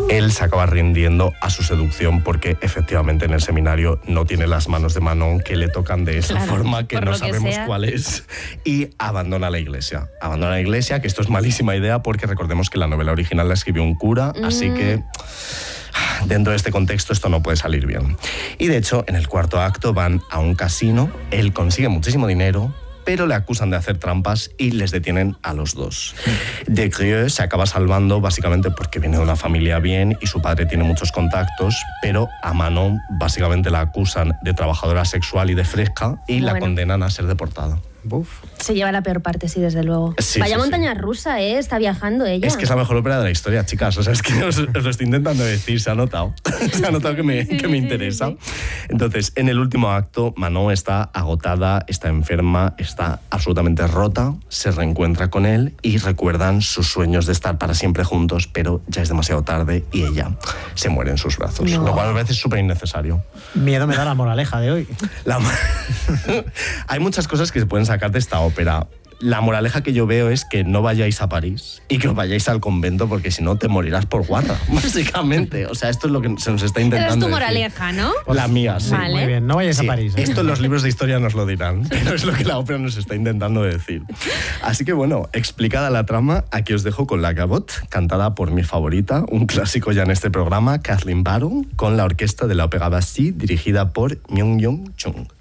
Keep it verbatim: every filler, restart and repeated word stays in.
él se acaba rindiendo a su seducción porque efectivamente en el seminario no tiene las manos de Manon que le tocan de esa Claro, forma que no que sabemos sea. cuál es, y abandona la iglesia. Abandona la iglesia, que esto es malísima idea porque recordemos que la novela original la escribió un cura, mm. así que dentro de este contexto esto no puede salir bien. Y de hecho, en el cuarto acto van a un casino, él consigue muchísimo dinero, pero le acusan de hacer trampas y les detienen a los dos. Desgrieux se acaba salvando básicamente porque viene de una familia bien y su padre tiene muchos contactos, pero a Manon básicamente la acusan de trabajadora sexual y de fresca y bueno. la condenan a ser deportada. Uf. Se lleva la peor parte, sí, desde luego. Sí, Vaya sí, montaña sí. rusa, ¿eh? Está viajando ella. Es que es la mejor ópera de la historia, chicas. O sea, es que os, os lo estoy intentando decir, se ha notado. Se ha notado que me, sí, que me sí, interesa. Sí, sí. Entonces, en el último acto, Manon está agotada, está enferma, está absolutamente rota, se reencuentra con él y recuerdan sus sueños de estar para siempre juntos, pero ya es demasiado tarde y ella se muere en sus brazos. No. Lo cual a veces es súper innecesario. Miedo me da la moraleja de hoy. La... Hay muchas cosas que se pueden sacar de esta ópera. La moraleja que yo veo es que no vayáis a París y que os vayáis al convento porque si no te morirás por guarra, básicamente. O sea, esto es lo que se nos está intentando Esa es tu decir. moraleja, ¿no? La mía, sí. Vale. Muy bien, no vayáis Sí, a París. ¿eh? Esto en los libros de historia nos lo dirán, pero es lo que la ópera nos está intentando decir. Así que bueno, explicada la trama, aquí os dejo con La Gavotte, cantada por mi favorita, un clásico ya en este programa, Kathleen Barron, con la orquesta de la Ópera Bastille, dirigida por Myung-Yong Chung.